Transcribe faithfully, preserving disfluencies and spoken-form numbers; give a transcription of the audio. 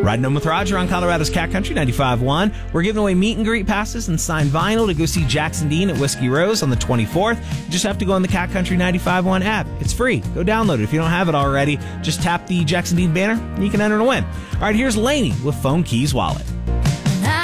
Riding Home with Roger on Colorado's Cat Country ninety-five point one. We're giving away meet and greet passes and signed vinyl to go see Jackson Dean at Whiskey Rose on the twenty-fourth. You just have to go on the Cat Country ninety-five point one app. It's free. Go download it. If you don't have it already, just tap the Jackson Dean banner and you can enter to win. All right, here's Lainey with Phone Keys Wallet.